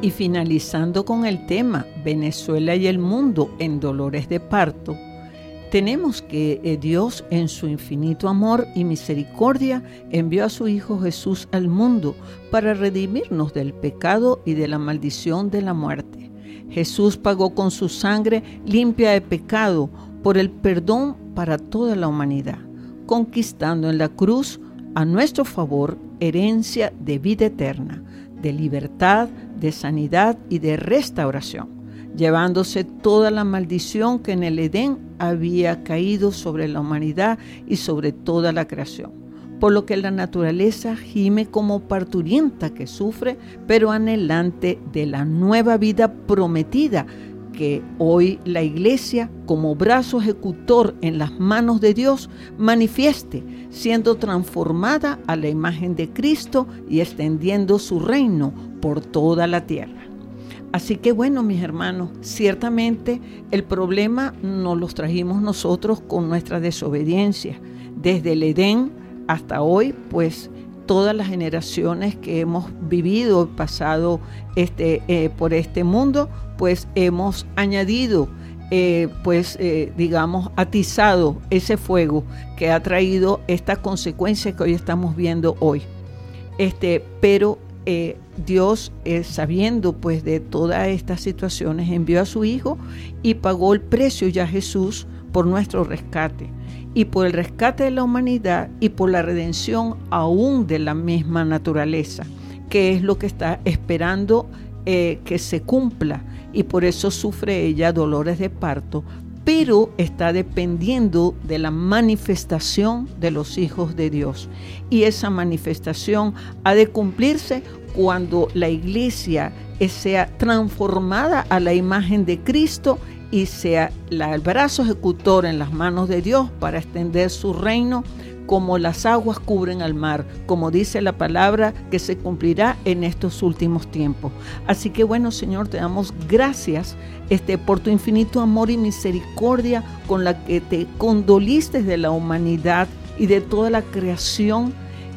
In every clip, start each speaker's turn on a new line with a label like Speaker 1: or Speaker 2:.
Speaker 1: Y finalizando con el tema Venezuela y el mundo en dolores de parto, tenemos que Dios en su infinito amor y misericordia envió a su Hijo Jesús al mundo para redimirnos del pecado y de la maldición de la muerte. Jesús pagó con su sangre limpia de pecado por el perdón para toda la humanidad, conquistando en la cruz a nuestro favor herencia de vida eterna, de libertad, de sanidad y de restauración, llevándose toda la maldición que en el Edén había caído sobre la humanidad y sobre toda la creación. Por lo que la naturaleza gime como parturienta que sufre, pero anhelante de la nueva vida prometida, que hoy la Iglesia, como brazo ejecutor en las manos de Dios, manifieste, siendo transformada a la imagen de Cristo y extendiendo su reino por toda la tierra. Así que bueno, mis hermanos, ciertamente el problema nos lo trajimos nosotros con nuestra desobediencia. Desde el Edén hasta hoy, pues todas las generaciones que hemos vivido, pasado por este mundo, pues hemos añadido, atizado ese fuego que ha traído esta consecuencia que hoy estamos viendo hoy. Pero Dios, sabiendo pues de todas estas situaciones, envió a su Hijo y pagó el precio ya Jesús por nuestro rescate y por el rescate de la humanidad y por la redención aún de la misma naturaleza, que es lo que está esperando que se cumpla, y por eso sufre ella dolores de parto, pero está dependiendo de la manifestación de los hijos de Dios, y esa manifestación ha de cumplirse cuando la Iglesia sea transformada a la imagen de Cristo y sea el brazo ejecutor en las manos de Dios para extender su reino como las aguas cubren al mar, como dice la palabra que se cumplirá en estos últimos tiempos. Así que bueno, Señor, te damos gracias por tu infinito amor y misericordia con la que te condoliste de la humanidad y de toda la creación,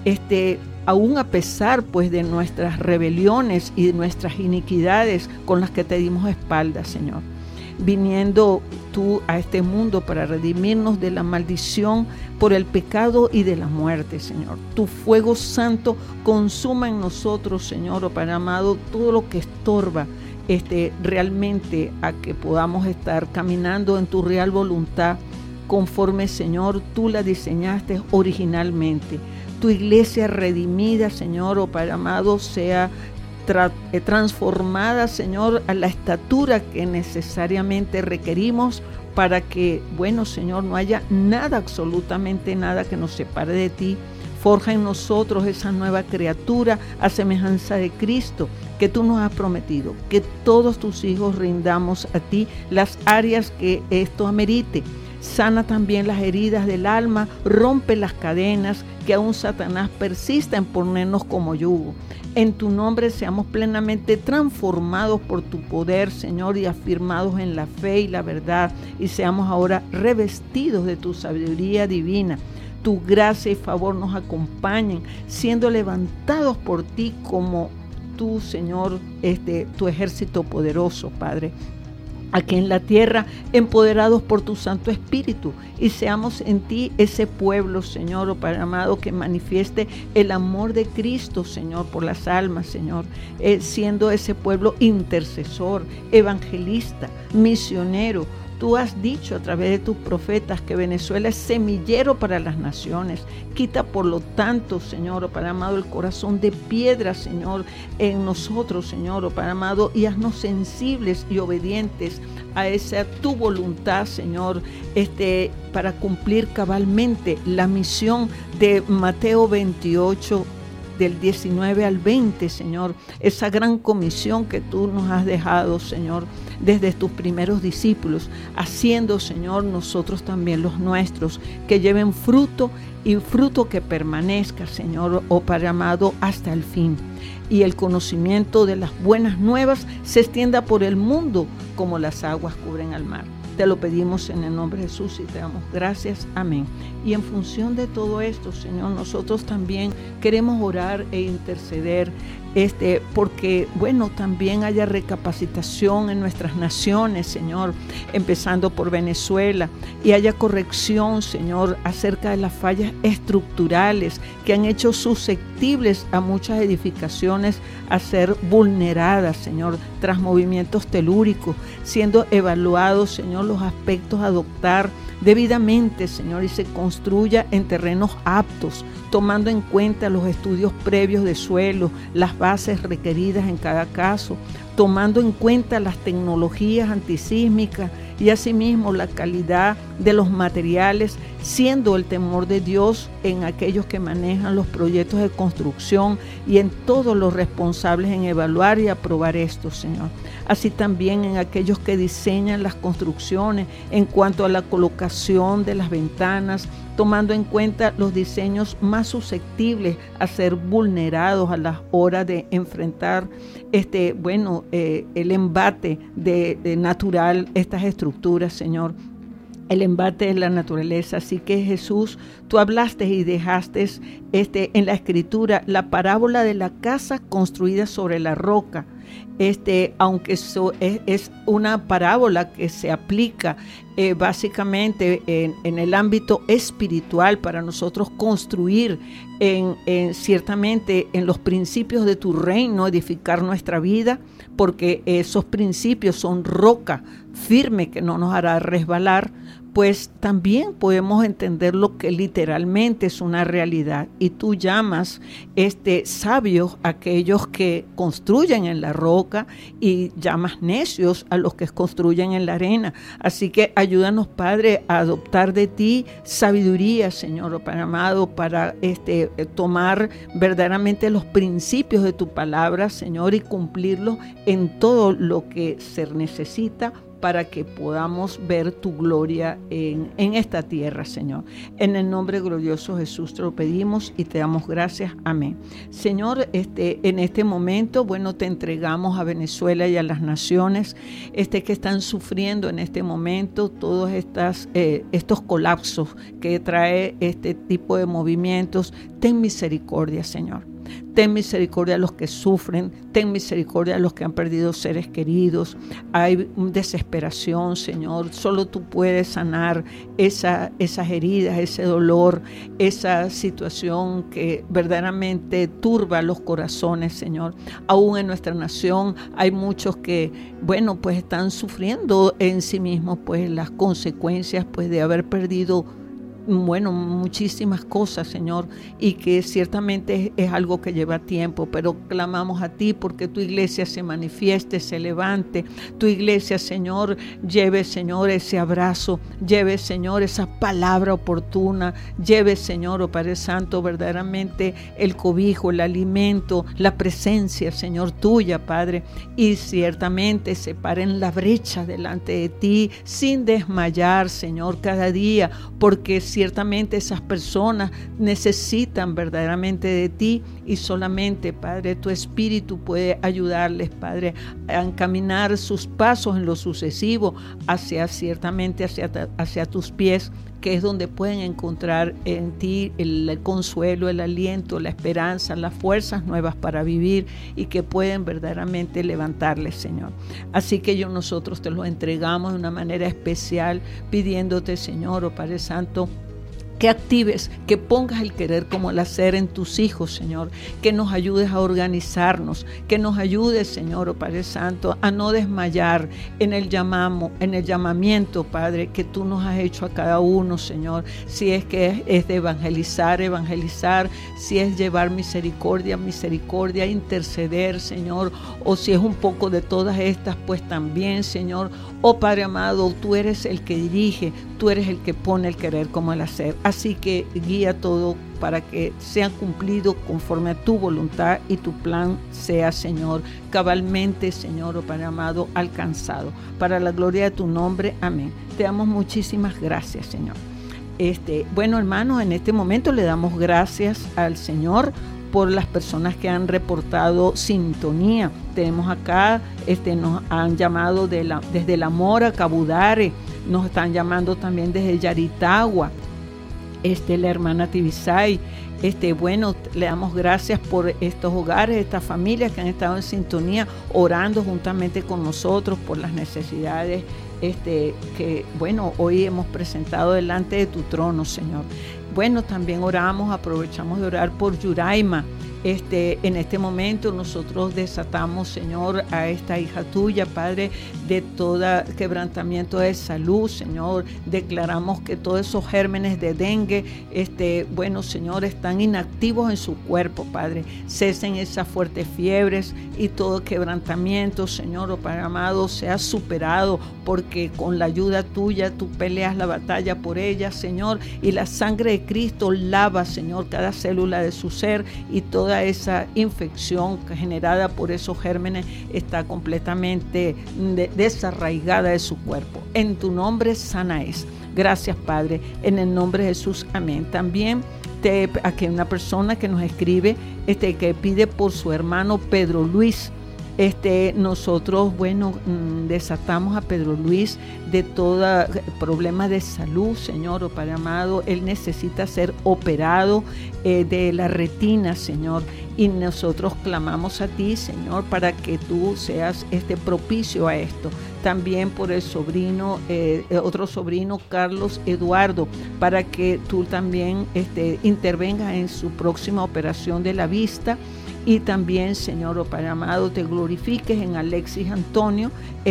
Speaker 1: aún a pesar pues de nuestras rebeliones y de nuestras iniquidades con las que te dimos espaldas, Señor. Viniendo tú a este mundo para redimirnos de la maldición por el pecado y de la muerte, Señor. Tu fuego santo consuma en nosotros, Señor, oh Padre amado, todo lo que estorba realmente a que podamos estar caminando en tu real voluntad, conforme, Señor, tú la diseñaste originalmente. Tu iglesia redimida, Señor, oh Padre amado, sea transformada, Señor, a la estatura que necesariamente requerimos para que, bueno, Señor, no haya nada, absolutamente nada que nos separe de ti. Forja en nosotros esa nueva criatura a semejanza de Cristo que tú nos has prometido, que todos tus hijos rindamos a ti las áreas que esto amerite. Sana también las heridas del alma, rompe las cadenas que aún Satanás persiste en ponernos como yugo. En tu nombre seamos plenamente transformados por tu poder, Señor, y afirmados en la fe y la verdad, y seamos ahora revestidos de tu sabiduría divina. Tu gracia y favor nos acompañen, siendo levantados por ti como tú, Señor, tu ejército poderoso, Padre, aquí en la tierra, empoderados por tu Santo Espíritu, y seamos en ti ese pueblo, Señor, oh Padre amado, que manifieste el amor de Cristo, Señor, por las almas, Señor, siendo ese pueblo intercesor, evangelista, misionero. Tú has dicho a través de tus profetas que Venezuela es semillero para las naciones. Quita por lo tanto, Señor, oh Padre amado, el corazón de piedra, Señor, en nosotros, Señor, oh Padre amado, y haznos sensibles y obedientes a esa tu voluntad, Señor, para cumplir cabalmente la misión de Mateo 28, del 19 al 20, Señor, esa gran comisión que tú nos has dejado, Señor, desde tus primeros discípulos, haciendo, Señor, nosotros también los nuestros, que lleven fruto y fruto que permanezca, Señor, oh Padre amado, hasta el fin. Y el conocimiento de las buenas nuevas se extienda por el mundo como las aguas cubren al mar. Te lo pedimos en el nombre de Jesús y te damos gracias. Amén. Y en función de todo esto, Señor, nosotros también queremos orar e interceder porque, bueno, también haya recapacitación en nuestras naciones, Señor, empezando por Venezuela, y haya corrección, Señor, acerca de las fallas estructurales que han hecho susceptibles a muchas edificaciones a ser vulneradas, Señor, tras movimientos telúricos, siendo evaluados, Señor, los aspectos a adoptar debidamente, Señor, y se construya en terrenos aptos, tomando en cuenta los estudios previos de suelo, las bases requeridas en cada caso, tomando en cuenta las tecnologías antisísmicas y asimismo la calidad de los materiales, siendo el temor de Dios en aquellos que manejan los proyectos de construcción y en todos los responsables en evaluar y aprobar esto, Señor. Así también en aquellos que diseñan las construcciones en cuanto a la colocación de las ventanas, tomando en cuenta los diseños más susceptibles a ser vulnerados a la hora de enfrentar el embate de natural estas estructuras, Señor. El embate de la naturaleza. Así que Jesús, tú hablaste y dejaste en la Escritura la parábola de la casa construida sobre la roca. Aunque es una parábola que se aplica básicamente en el ámbito espiritual para nosotros construir ciertamente en los principios de tu reino, edificar nuestra vida, porque esos principios son roca firme que no nos hará resbalar, pues también podemos entender lo que literalmente es una realidad. Y tú llamas sabios a aquellos que construyen en la roca y llamas necios a los que construyen en la arena. Así que ayúdanos, Padre, a adoptar de ti sabiduría, Señor, Padre amado, para tomar verdaderamente los principios de tu palabra, Señor, y cumplirlos en todo lo que se necesita para que podamos ver tu gloria en esta tierra, Señor. En el nombre glorioso Jesús te lo pedimos y te damos gracias. Amén. Señor, en este momento, bueno, te entregamos a Venezuela y a las naciones que están sufriendo en este momento todos estos colapsos que trae este tipo de movimientos. Ten misericordia, Señor. Ten misericordia a los que sufren, ten misericordia a los que han perdido seres queridos. Hay desesperación, Señor. Solo tú puedes sanar esas heridas, ese dolor, esa situación que verdaderamente turba los corazones, Señor. Aún en nuestra nación hay muchos que, bueno, pues están sufriendo en sí mismos pues las consecuencias pues de haber perdido muchísimas cosas, Señor, y que ciertamente es algo que lleva tiempo, pero clamamos a ti porque tu iglesia se manifieste, se levante, tu iglesia, Señor, lleve, Señor, ese abrazo, lleve, Señor, esa palabra oportuna, lleve, Señor, oh Padre Santo, verdaderamente el cobijo, el alimento, la presencia, Señor, tuya, Padre, y ciertamente se paren la brecha delante de ti sin desmayar, Señor, cada día, porque ciertamente esas personas necesitan verdaderamente de ti y solamente, Padre, tu Espíritu puede ayudarles, Padre, a encaminar sus pasos en lo sucesivo hacia tus pies, que es donde pueden encontrar en ti el consuelo, el aliento, la esperanza, las fuerzas nuevas para vivir y que pueden verdaderamente levantarles, Señor. Así que nosotros te lo entregamos de una manera especial, pidiéndote, Señor, oh Padre Santo, que actives, que pongas el querer como el hacer en tus hijos, Señor, que nos ayudes a organizarnos, que nos ayudes, Señor, oh Padre Santo, a no desmayar en el llamamiento, Padre, que tú nos has hecho a cada uno, Señor. Si es que es de evangelizar, si es llevar misericordia, interceder, Señor, o si es un poco de todas estas, pues también, Señor. Oh Padre amado, tú eres el que dirige, tú eres el que pone el querer como el hacer. Así que guía todo para que sean cumplidos conforme a tu voluntad y tu plan sea, Señor, cabalmente, Señor, oh Padre amado, alcanzado. Para la gloria de tu nombre, amén. Te damos muchísimas gracias, Señor. Bueno, hermanos, en este momento le damos gracias al Señor por las personas que han reportado sintonía. Tenemos acá, nos han llamado desde La Mora, Cabudare, nos están llamando también desde Yaritagua, la hermana Tibisay, Bueno, le damos gracias por estos hogares, estas familias que han estado en sintonía, orando juntamente con nosotros por las necesidades que, bueno, hoy hemos presentado delante de tu trono, Señor. Bueno, también aprovechamos de orar por Yuraima. En este momento nosotros desatamos, Señor, a esta hija tuya, Padre, de todo quebrantamiento de salud, Señor. Declaramos que todos esos gérmenes de dengue, bueno, Señor, están inactivos en su cuerpo, Padre. Cesen esas fuertes fiebres y todo quebrantamiento, Señor, oh Padre amado, sea superado, porque con la ayuda tuya tú peleas la batalla por ella, Señor, y la sangre de Cristo lava, Señor, cada célula de su ser, y toda esa infección generada por esos gérmenes está completamente desarraigada de su cuerpo. En tu nombre sana es. Gracias, Padre, en el nombre de Jesús, amén. También aquí hay una persona que nos escribe que pide por su hermano Pedro Luis. Nosotros, bueno, desatamos a Pedro Luis de todo problema de salud, Señor, oh Padre amado. Él necesita ser operado de la retina, Señor, y nosotros clamamos a ti, Señor, para que tú seas propicio a esto. También por el sobrino, otro sobrino, Carlos Eduardo, para que tú también intervengas en su próxima operación de la vista. Y también, Señor, oh Padre amado, te glorifiques en Alexis Antonio,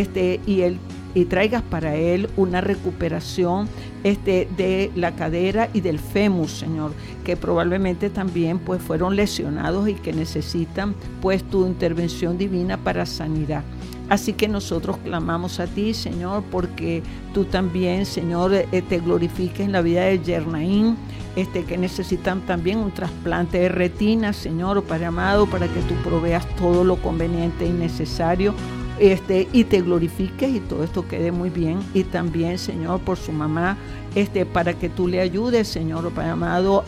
Speaker 1: y traigas para él una recuperación de la cadera y del fémur, Señor, que probablemente también pues fueron lesionados y que necesitan pues tu intervención divina para sanidad. Así que nosotros clamamos a ti, Señor, porque tú también, Señor, te glorifiques en la vida de Yernaín, que necesitan también un trasplante de retina, Señor, oh Padre amado, para que tú proveas todo lo conveniente y necesario, y te glorifiques y todo esto quede muy bien. Y también, Señor, por su mamá, para que tú le ayudes, Señor, oh Padre amado,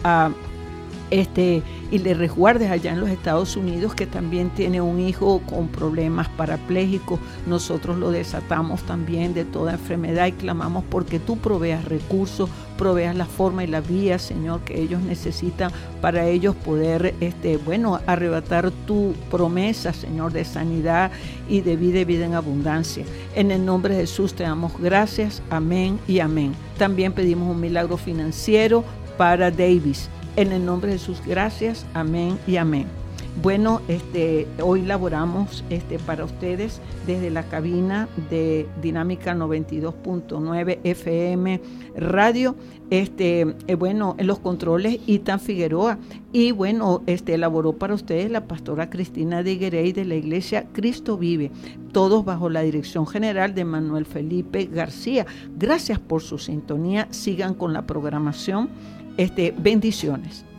Speaker 1: y le resguardes allá en los Estados Unidos, que también tiene un hijo con problemas parapléjicos. Nosotros lo desatamos también de toda enfermedad y clamamos porque tú proveas recursos, proveas la forma y la vía, Señor, que ellos necesitan para ellos poder, arrebatar tu promesa, Señor, de sanidad y de vida en abundancia. En el nombre de Jesús te damos gracias, amén y amén. También pedimos un milagro financiero para Davis. En el nombre de Jesús, gracias, amén y amén. Bueno, hoy laboramos para ustedes desde la cabina de Dinámica 92.9 FM Radio. En los controles, Itan Figueroa. Y bueno, elaboró para ustedes la pastora Cristina de Higuerey de la iglesia Cristo Vive. Todos bajo la dirección general de Manuel Felipe García. Gracias por su sintonía. Sigan con la programación. Bendiciones.